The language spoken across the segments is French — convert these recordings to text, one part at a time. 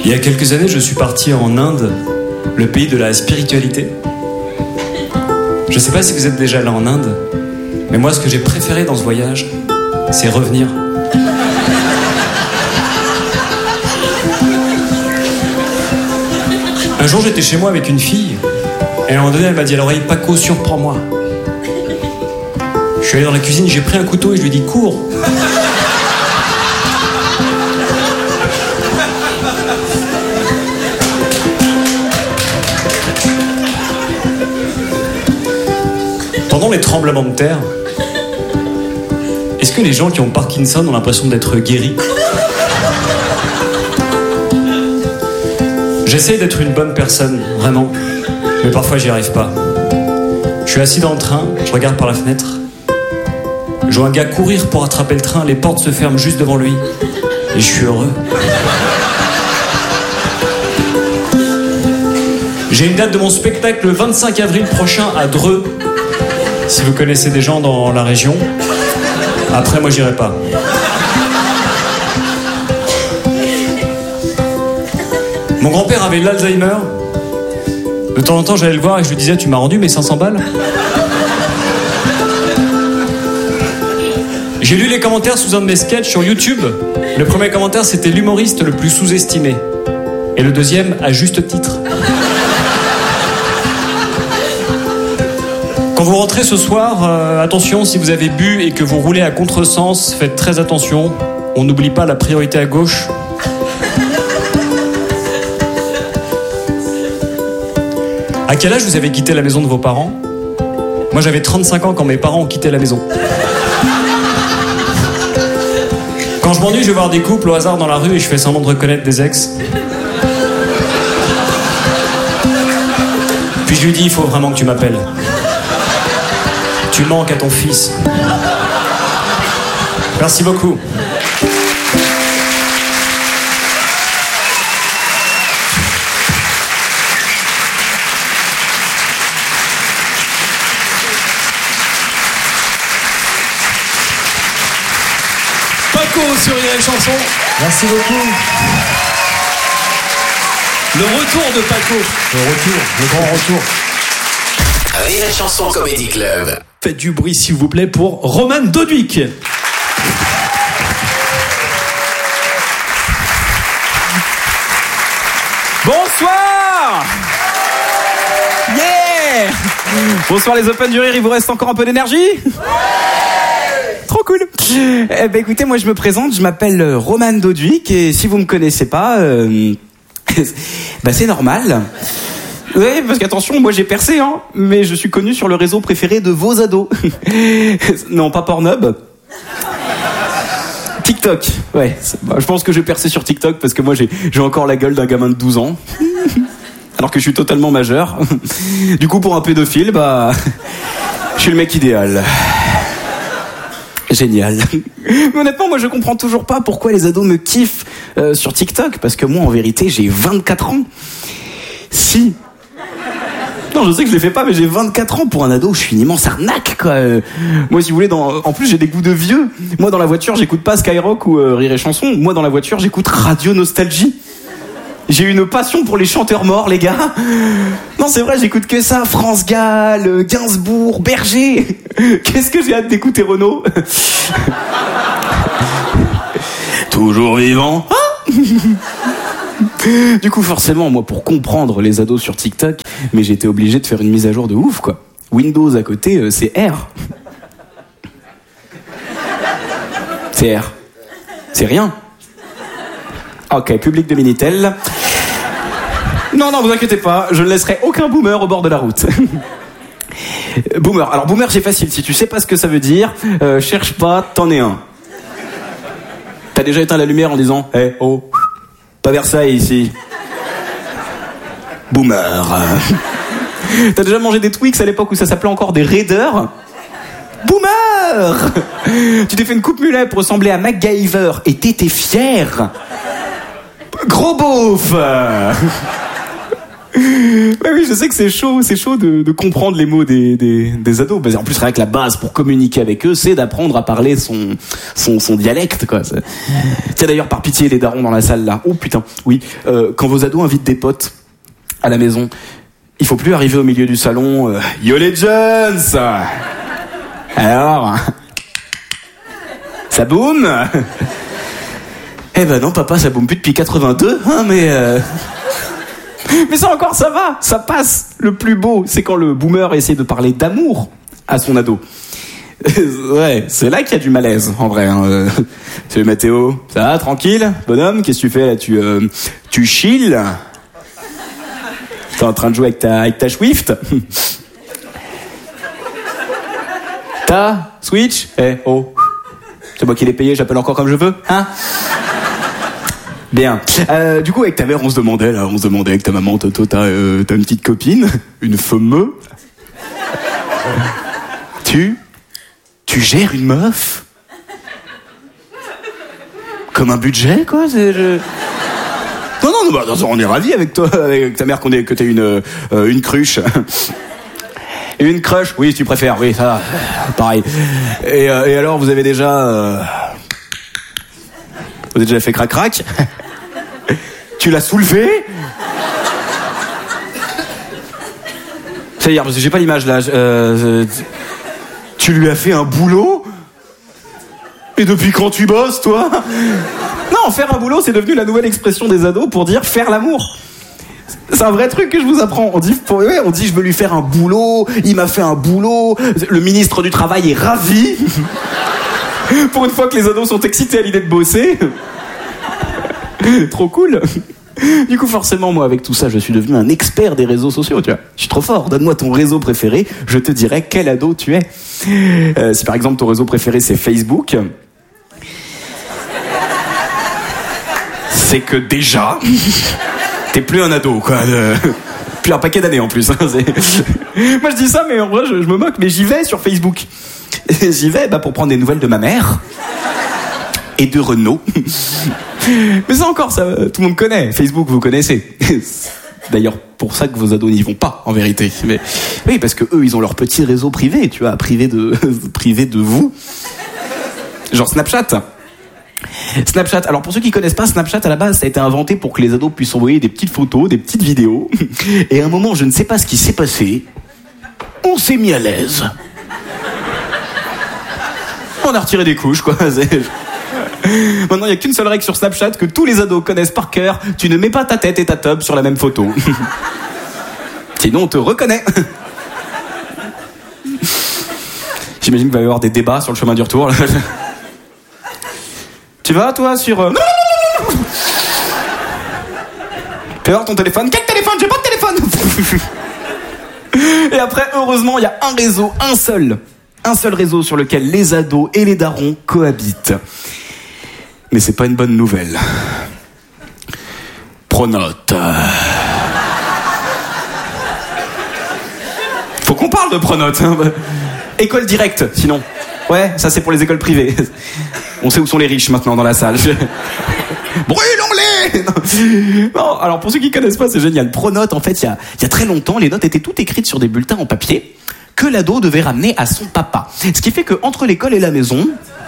Il y a quelques années, je suis parti en Inde, le pays de la spiritualité. Je sais pas si vous êtes déjà allé en Inde, mais moi, ce que j'ai préféré dans ce voyage, c'est revenir. Un jour, j'étais chez moi avec une fille, et à un moment donné, elle m'a dit à l'oreille, Paco, surprends-moi. Je suis allé dans la cuisine, j'ai pris un couteau et je lui ai dit, cours. Pendant les tremblements de terre, est-ce que les gens qui ont Parkinson ont l'impression d'être guéris ? J'essaye d'être une bonne personne, vraiment, mais parfois j'y arrive pas. Je suis assis dans le train, je regarde par la fenêtre. Je vois un gars courir pour attraper le train, les portes se ferment juste devant lui. Et je suis heureux. J'ai une date de mon spectacle le 25 avril prochain à Dreux. Si vous connaissez des gens dans la région. Après, moi, j'irai pas. Mon grand-père avait l'Alzheimer. De temps en temps, j'allais le voir et je lui disais, tu m'as rendu mes 500 balles ? J'ai lu les commentaires sous un de mes sketchs sur YouTube. Le premier commentaire, c'était l'humoriste le plus sous-estimé. Et le deuxième, à juste titre. Quand vous rentrez ce soir, attention, si vous avez bu et que vous roulez à contresens, faites très attention. On n'oublie pas la priorité à gauche. À quel âge vous avez quitté la maison de vos parents ? Moi, j'avais 35 ans quand mes parents ont quitté la maison. Quand je m'ennuie, je vais voir des couples au hasard dans la rue et je fais semblant de reconnaître des ex. Puis je lui dis, il faut vraiment que tu m'appelles. Tu manques à ton fils. Merci beaucoup. Sur Rire et Chanson. Merci beaucoup. Le retour de Paco. Le grand retour. Rire et Chanson Comedy Club. Faites du bruit s'il vous plaît pour Roman Doduic. Bonsoir. Yeah. Bonsoir les Open du Rire, il vous reste encore un peu d'énergie ? Trop cool. Eh ben écoutez, moi je me présente, je m'appelle Roman Doduic et si vous me connaissez pas, bah c'est normal. Oui, parce qu'attention, moi j'ai percé, hein, mais je suis connu sur le réseau préféré de vos ados. Non, pas Pornhub. TikTok. Ouais, je pense que je vais percer sur TikTok parce que moi j'ai encore la gueule d'un gamin de 12 ans. Alors que je suis totalement majeur. Du coup, pour un pédophile, bah je suis le mec idéal. Génial. Mais honnêtement, moi je comprends toujours pas pourquoi les ados me kiffent sur TikTok, parce que moi en vérité j'ai 24 ans. Si. Non, je sais que je les fais pas, mais j'ai 24 ans. Pour un ado, je suis une immense arnaque, quoi. Moi, si vous voulez, en plus j'ai des goûts de vieux. Moi dans la voiture, j'écoute pas Skyrock ou Rire et Chanson. Moi dans la voiture, j'écoute Radio Nostalgie. J'ai une passion pour les chanteurs morts, les gars. Non, c'est vrai, j'écoute que ça. France Gall, Gainsbourg, Berger. Qu'est-ce que j'ai hâte d'écouter Renaud. Toujours vivant. Du coup, forcément, moi, pour comprendre les ados sur TikTok, mais j'étais obligé de faire une mise à jour de ouf, quoi. Windows à côté, c'est R. C'est R. C'est rien. Ok, public de Minitel. Non, vous inquiétez pas, je ne laisserai aucun boomer au bord de la route. Boomer. Alors, boomer, c'est facile. Si tu sais pas ce que ça veut dire, cherche pas, t'en es un. T'as déjà éteint la lumière en disant « Eh, oh, pas Versailles ici. » Boomer. T'as déjà mangé des Twix à l'époque où ça s'appelait encore des Raiders ? Boomer. Tu t'es fait une coupe mulet pour ressembler à MacGyver et t'étais fier ? Gros beauf. Oui, je sais que c'est chaud de comprendre les mots des ados. En plus, c'est vrai que la base pour communiquer avec eux, c'est d'apprendre à parler son dialecte, quoi. Tiens, d'ailleurs, par pitié, les darons dans la salle là. Oh putain, oui. Quand vos ados invitent des potes à la maison, il faut plus arriver au milieu du salon. Yo les jeunes. Alors, ça boum. Eh ben non, papa, ça boum plus depuis 82, hein, mais ça encore, ça va, ça passe. Le plus beau, c'est quand le boomer essaie de parler d'amour à son ado. Ouais, c'est là qu'il y a du malaise, en vrai. Hein. Salut Mathéo, ça va, tranquille, bonhomme, qu'est-ce que tu fais là? Tu chill? T'es en train de jouer avec ta Swift? Ta Switch? Oh, c'est moi qui l'ai payé, j'appelle encore comme je veux, hein? Bien. Du coup, avec ta mère, on se demandait avec ta maman, toi, t'as une petite copine, une fameuse. Tu gères une meuf comme un budget, quoi. Non, on est ravis avec toi, avec ta mère, que t'aies une cruche. Une crush, oui, si tu préfères, oui, ça, pareil. Et alors, vous avez déjà fait crac-crac? Tu l'as soulevé? C'est-à-dire, parce que j'ai pas l'image là. Tu lui as fait un boulot? Et depuis quand tu bosses, toi? Non, faire un boulot, c'est devenu la nouvelle expression des ados pour dire faire l'amour. C'est un vrai truc que je vous apprends. On dit je veux lui faire un boulot, il m'a fait un boulot, le ministre du Travail est ravi. Pour une fois que les ados sont excités à l'idée de bosser. Trop cool. Du coup, forcément, moi, avec tout ça, je suis devenu un expert des réseaux sociaux, tu vois. Je suis trop fort. Donne-moi ton réseau préféré, je te dirai quel ado tu es. Si par exemple ton réseau préféré c'est Facebook, c'est que déjà, t'es plus un ado, quoi. Depuis un paquet d'années en plus. Hein, moi, je dis ça, mais en vrai, je me moque. Mais j'y vais sur Facebook. J'y vais pour prendre des nouvelles de ma mère et de Renaud. Mais ça encore, ça, tout le monde connaît. Facebook, vous connaissez. D'ailleurs, pour ça que vos ados n'y vont pas, en vérité. Mais oui, parce que eux, ils ont leur petit réseau privé, tu vois, privé de vous. Genre Snapchat. Alors pour ceux qui connaissent pas, Snapchat à la base, ça a été inventé pour que les ados puissent envoyer des petites photos, des petites vidéos. Et à un moment, je ne sais pas ce qui s'est passé, on s'est mis à l'aise. On a retiré des couches, quoi. Maintenant, il n'y a qu'une seule règle sur Snapchat que tous les ados connaissent par cœur. Tu ne mets pas ta tête et ta tub sur la même photo. Sinon, on te reconnaît. J'imagine qu'il va y avoir des débats sur le chemin du retour. Là. Tu vas, toi, sur... Fais voir ton téléphone. Quel téléphone? J'ai pas de téléphone. Et après, heureusement, il y a un réseau, un seul réseau sur lequel les ados et les darons cohabitent. Mais c'est pas une bonne nouvelle. Pronote. Faut qu'on parle de Pronote. Hein. École directe, sinon. Ouais, ça c'est pour les écoles privées. On sait où sont les riches maintenant dans la salle. Brûlons-les! Non, alors pour ceux qui connaissent pas, c'est génial. Pronote, en fait, il y a très longtemps, les notes étaient toutes écrites sur des bulletins en papier que l'ado devait ramener à son papa. Ce qui fait qu'entre l'école et la maison,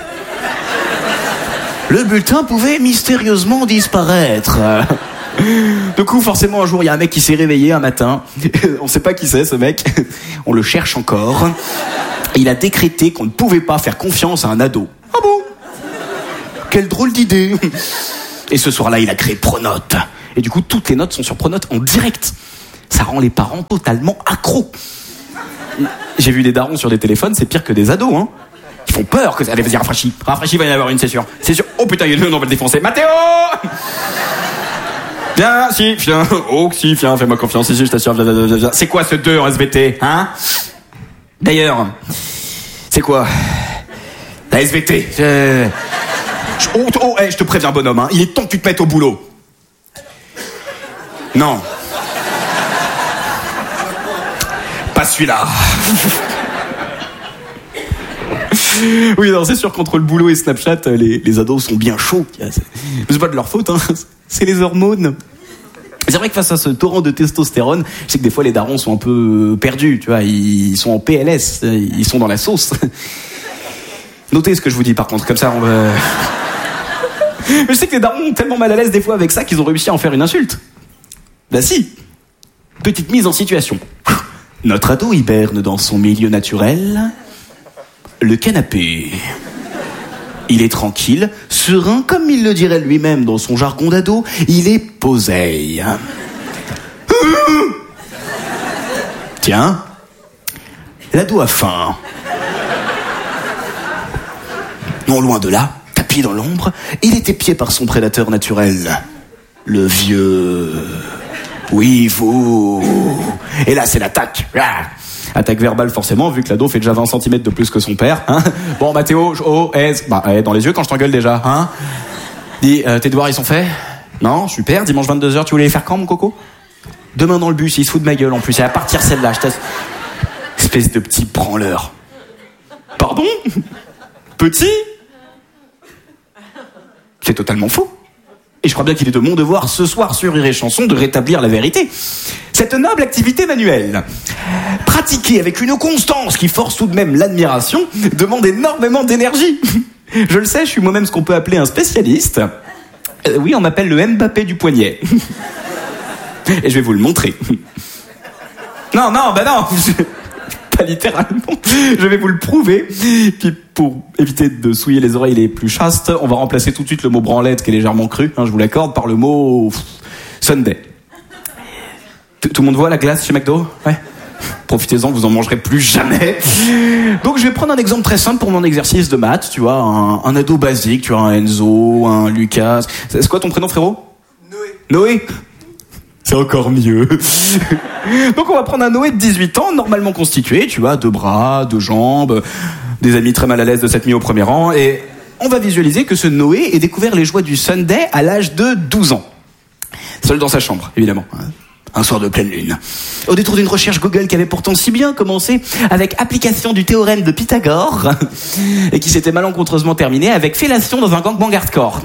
le bulletin pouvait mystérieusement disparaître. Du coup, forcément, un jour, il y a un mec qui s'est réveillé un matin. On sait pas qui c'est, ce mec. On le cherche encore. Il a décrété qu'on ne pouvait pas faire confiance à un ado. Ah bon? Quelle drôle d'idée. Et ce soir-là, il a créé Pronote. Et du coup, toutes les notes sont sur Pronote en direct. Ça rend les parents totalement accros. J'ai vu des darons sur des téléphones, c'est pire que des ados, hein. Ils font peur que ça... Allez, vas-y, rafraîchis, il va y en avoir une, c'est sûr. Oh putain, il y a deux, on va le défoncer. Mathéo! Viens, si, viens. Oh, si, viens, fais-moi confiance, ici, je t'assure, viens. C'est quoi ce 2 en SVT, hein? D'ailleurs, c'est quoi? La SVT. Je te préviens, bonhomme, hein, il est temps que tu te mettes au boulot. Non. Pas celui-là. Oui, non, c'est sûr qu'entre le boulot et Snapchat, les ados sont bien chauds. C'est pas de leur faute, hein. C'est les hormones. C'est vrai que face à ce torrent de testostérone, je sais que des fois les darons sont un peu perdus, tu vois, ils sont en PLS, ils sont dans la sauce. Notez ce que je vous dis par contre, comme ça on va... Mais je sais que les darons ont tellement mal à l'aise des fois avec ça qu'ils ont réussi à en faire une insulte. Bah si. Petite mise en situation. Notre ado hiberne dans son milieu naturel, le canapé. Il est tranquille, serein, comme il le dirait lui-même dans son jargon d'ado, il est poseille. Tiens, l'ado a faim. Non loin de là, tapis dans l'ombre, il est épié par son prédateur naturel, le vieux... Oui, vous... Et là, c'est l'attaque. Attaque verbale, forcément, vu que l'ado fait déjà 20 cm de plus que son père. Hein. Bon, Mathéo, dans les yeux quand je t'engueule déjà. Hein. Dis, tes devoirs, ils sont faits? Non, super. Dimanche 22h, tu voulais les faire quand, mon coco? Demain dans le bus, il se fout de ma gueule en plus. Et à partir celle-là, je t'assure. Espèce de petit branleur. Pardon? Petit? C'est totalement faux. Et je crois bien qu'il est de mon devoir ce soir sur Rire et Chanson de rétablir la vérité. Cette noble activité manuelle, pratiquée avec une constance qui force tout de même l'admiration, demande énormément d'énergie. Je le sais, je suis moi-même ce qu'on peut appeler un spécialiste. Oui, on m'appelle le Mbappé du poignet. Et je vais vous le montrer. Non, pas littéralement. Je vais vous le prouver. Puis pour éviter de souiller les oreilles les plus chastes, on va remplacer tout de suite le mot branlette qui est légèrement cru, je vous l'accorde, par le mot Sunday. Tout le monde voit la glace chez McDo? Ouais. Profitez-en, vous en mangerez plus jamais. Donc je vais prendre un exemple très simple pour mon exercice de maths, tu vois, un ado basique, tu vois, un Enzo, un Lucas. C'est quoi ton prénom, frérot? Noé. C'est encore mieux. Donc on va prendre un Noé de 18 ans, normalement constitué, tu vois, 2 bras, 2 jambes, des amis très mal à l'aise de s'être mis au premier rang, et on va visualiser que ce Noé ait découvert les joies du Sunday à l'âge de 12 ans. Seul dans sa chambre, évidemment. Un soir de pleine lune. Au détour d'une recherche Google qui avait pourtant si bien commencé avec application du théorème de Pythagore, et qui s'était malencontreusement terminée avec fellation dans un gangbang hardcore.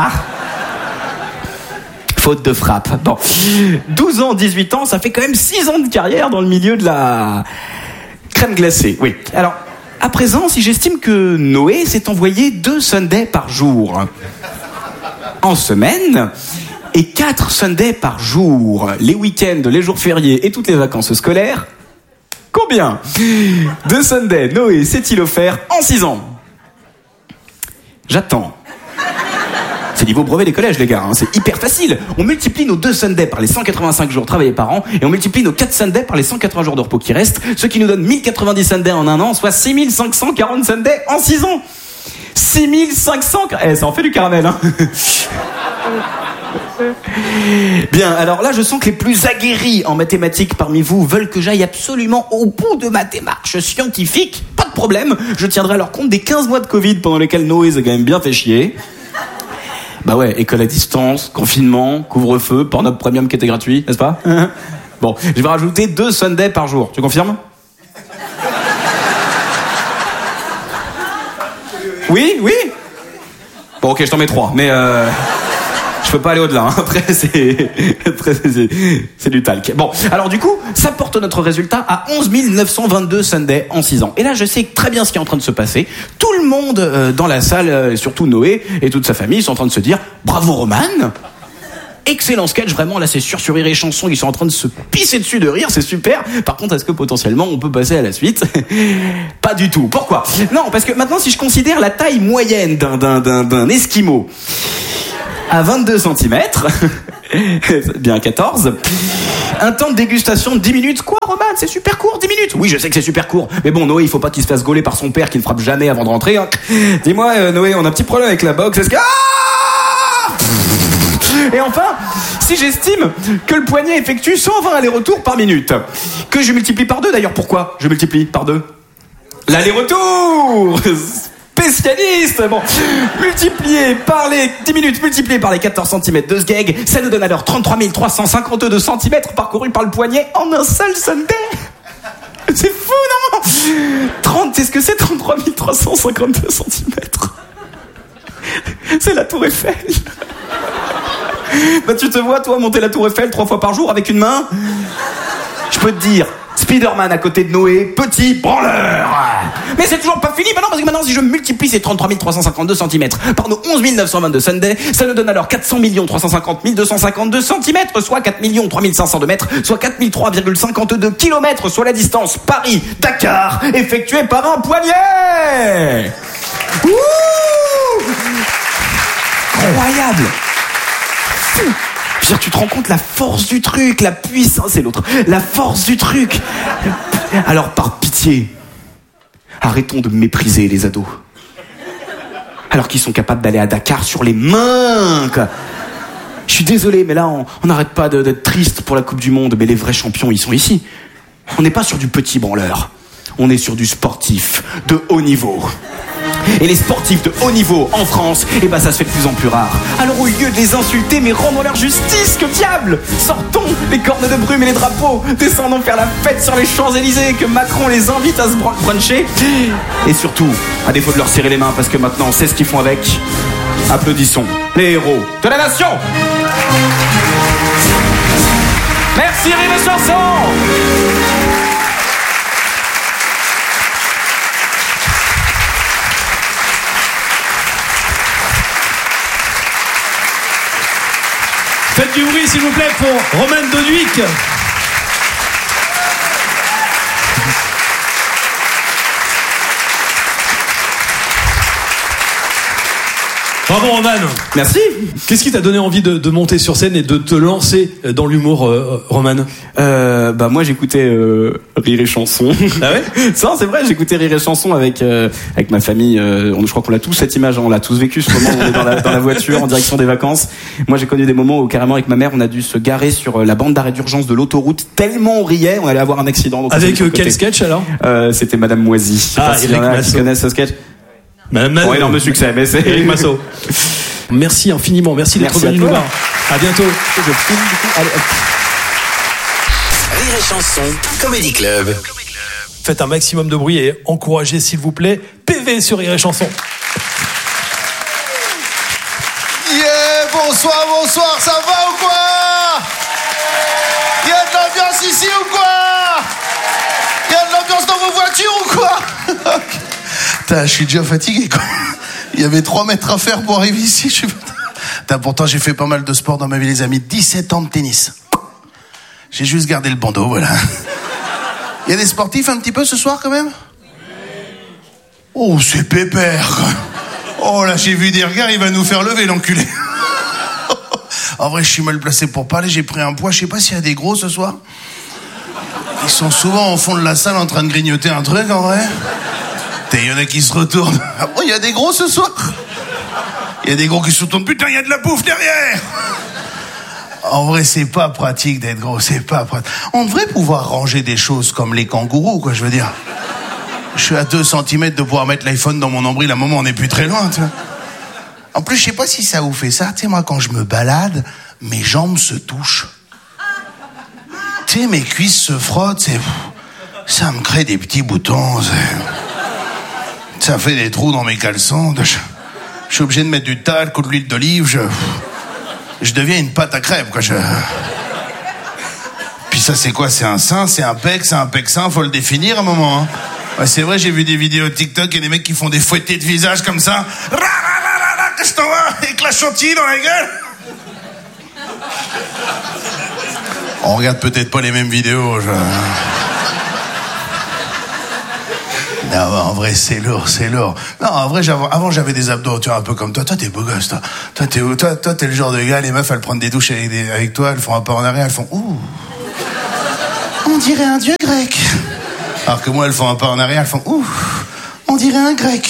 Faute de frappe. Bon. 12 ans, 18 ans, ça fait quand même 6 ans de carrière dans le milieu de la crème glacée. Oui. Alors, à présent, si j'estime que Noé s'est envoyé 2 Sundays par jour en semaine et 4 Sundays par jour, les week-ends, les jours fériés et toutes les vacances scolaires, combien de Sundays Noé s'est-il offert en 6 ans? J'attends. C'est niveau brevet des collèges, les gars, c'est hyper facile. On multiplie nos 2 Sundays par les 185 jours travaillés par an, et on multiplie nos 4 Sundays par les 180 jours de repos qui restent, ce qui nous donne 1090 Sundays en un an, soit 6540 Sundays en 6 ans. 6500... ça en fait du caramel, hein. Bien, alors là, je sens que les plus aguerris en mathématiques parmi vous veulent que j'aille absolument au bout de ma démarche scientifique. Pas de problème, je tiendrai alors compte des 15 mois de Covid pendant lesquels Noé s'est quand même bien fait chier. Bah ouais, école à distance, confinement, couvre-feu, porno premium qui était gratuit, n'est-ce pas? Bon, je vais rajouter 2 Sundays par jour, tu confirmes? Oui? Bon, ok, je t'en mets 3, mais je peux pas aller au-delà, Après, c'est du talc. Bon, alors du coup, ça porte notre résultat à 11 922 Sundays en 6 ans. Et là, je sais très bien ce qui est en train de se passer. Tout le monde dans la salle, surtout Noé et toute sa famille, sont en train de se dire « Bravo Roman !» Excellent sketch, vraiment, là c'est sûr, sur Rire et Chanson, ils sont en train de se pisser dessus de rire, c'est super. Par contre, est-ce que potentiellement on peut passer à la suite? Pas du tout. Pourquoi? Non, parce que maintenant, si je considère la taille moyenne d'un esquimau à 22 cm, bien 14, un temps de dégustation de 10 minutes. Quoi, Roman? C'est super court, 10 minutes? Oui, je sais que c'est super court, mais bon, Noé, il faut pas qu'il se fasse gauler par son père qui ne frappe jamais avant de rentrer. Dis-moi, Noé, on a un petit problème avec la boxe, est-ce que... Et enfin, si j'estime que le poignet effectue 120 allers-retours par minute, que je multiplie par 2 d'ailleurs, pourquoi je multiplie par 2? L'aller-retour! Spécialiste! Bon, multiplié par les 10 minutes, multiplié par les 14 cm de sgeg, ça nous donne alors 33 352 cm parcourus par le poignet en un seul Sunday! C'est fou, non? Est-ce que c'est 33 352 cm? C'est la Tour Eiffel! Bah tu te vois, toi, monter la tour Eiffel 3 fois par jour avec une main? Je peux te dire, Spider-Man à côté de Noé, petit branleur. Mais c'est toujours pas fini, bah non, parce que maintenant si je multiplie ces 33 352 cm par nos 11 922 Sunday, ça nous donne alors 400 350 252 cm, soit 4 3502 mètres, soit 4003,52 km, soit la distance Paris-Dakar effectuée par un poignet. Ouh, incroyable. Dire, tu te rends compte la force du truc, la puissance, c'est l'autre, la force du truc. Alors par pitié, arrêtons de mépriser les ados. Alors qu'ils sont capables d'aller à Dakar sur les mains. Je suis désolé, mais là on n'arrête pas d'être triste pour la Coupe du Monde, mais les vrais champions ils sont ici. On n'est pas sur du petit branleur, on est sur du sportif de haut niveau. Et les sportifs de haut niveau en France, eh ben ça se fait de plus en plus rare. Alors au lieu de les insulter, mais rendons-leur justice, que diable! Sortons les cornes de brume et les drapeaux, descendons faire la fête sur les Champs-Élysées, que Macron les invite à se bruncher. Et surtout, à défaut de leur serrer les mains, parce que maintenant on sait ce qu'ils font avec, applaudissons les héros de la nation! Merci Rire et Chanson! Faites du bruit s'il vous plaît pour Romain Doduic. Bravo Roman. Merci. Qu'est-ce qui t'a donné envie de monter sur scène et de te lancer dans l'humour, Roman? Bah moi j'écoutais Rire et Chanson. Ah ouais? Ça c'est vrai, j'écoutais Rire et Chanson avec ma famille. Je crois qu'on l'a tous cette image, on l'a tous vécu ce moment où on est dans la voiture en direction des vacances. Moi j'ai connu des moments où carrément avec ma mère on a dû se garer sur la bande d'arrêt d'urgence de l'autoroute tellement on riait, on allait avoir un accident. Donc avec quel sketch alors? C'était Madame Moisy. Je sais pas si Eric Massot. Qui connaissent ce sketch. Bon, énorme succès, mais c'est Eric Massot. Merci infiniment, merci d'être venu nous voir. À bientôt. Allez. Rire et Chanson Comedy Club. Faites un maximum de bruit et encouragez s'il vous plaît PV sur Rire et Chanson. Yeah, bonsoir, ça va ou quoi? Y'a de l'ambiance ici ou quoi? Y'a de l'ambiance dans vos voitures ou quoi? Putain, je suis déjà fatigué quoi. Il y avait 3 mètres à faire pour arriver ici. Pourtant j'ai fait pas mal de sport dans ma vie les amis. 17 ans de tennis. J'ai juste gardé le bandeau, voilà. Il y a des sportifs un petit peu ce soir quand même? Oh, c'est pépère. Oh là, j'ai vu des regards, il va nous faire lever l'enculé. En vrai, je suis mal placé pour parler, j'ai pris un poids, je sais pas s'il y a des gros ce soir. Ils sont souvent au fond de la salle en train de grignoter un truc en vrai. Il y en a qui se retournent. Oh, il y a des gros ce soir. Il y a des gros qui se retournent. Putain, il y a de la bouffe derrière. En vrai, c'est pas pratique d'être gros, c'est pas pratique. On devrait pouvoir ranger des choses comme les kangourous, quoi, je veux dire. Je suis à 2 cm de pouvoir mettre l'iPhone dans mon nombril, à un moment, on n'est plus très loin, tu vois. En plus, je sais pas si ça vous fait ça. Tu sais, moi, quand je me balade, mes jambes se touchent. Tu sais, mes cuisses se frottent, ça me crée des petits boutons, ça fait des trous dans mes caleçons. Je suis obligé de mettre du talc ou de l'huile d'olive. Je deviens une pâte à crêpes, quoi. Puis ça, c'est quoi? C'est un sein, c'est un pec sein. Faut le définir à un moment. Hein. Ouais, c'est vrai, j'ai vu des vidéos TikTok et des mecs qui font des fouettés de visage comme ça. Que je t'envoie avec la chantilly dans la gueule. On regarde peut-être pas les mêmes vidéos. Non, en vrai, c'est lourd. Non, en vrai, avant, j'avais des abdos, tu vois, un peu comme toi. Toi, t'es beau gosse, toi. Toi, t'es où? Toi, t'es le genre de gars, les meufs, elles prennent des douches avec toi, elles font un pas en arrière, elles font ouh. On dirait un dieu grec. Alors que moi, elles font un pas en arrière, elles font ouh. On dirait un grec.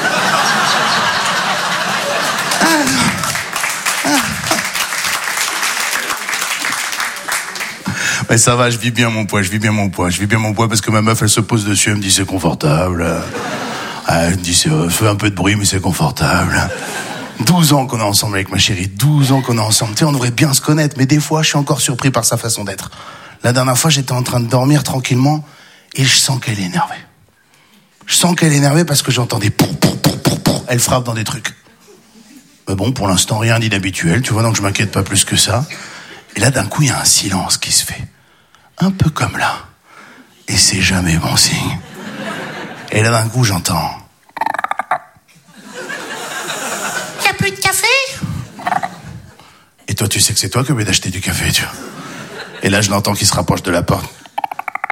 Mais ça va, je vis bien mon poids parce que ma meuf, elle se pose dessus, elle me dit c'est confortable. Elle me dit fais un peu de bruit, mais c'est confortable. 12 ans qu'on est ensemble avec ma chérie, 12 ans qu'on est ensemble. Tu sais, on devrait bien se connaître, mais des fois, je suis encore surpris par sa façon d'être. La dernière fois, j'étais en train de dormir tranquillement et je sens qu'elle est énervée. Je sens qu'elle est énervée parce que j'entends des pour. Elle frappe dans des trucs. Me bon, pour l'instant, rien d'inhabituel, tu vois, donc je m'inquiète pas plus que ça. Et là, d'un coup, il y a un silence qui se fait. Un peu comme là. Et c'est jamais bon signe. Et là, d'un coup, j'entends... Y a plus de café? Et toi, tu sais que c'est toi qui as oublié d'acheter du café, tu vois. Et là, je l'entends qui se rapproche de la porte.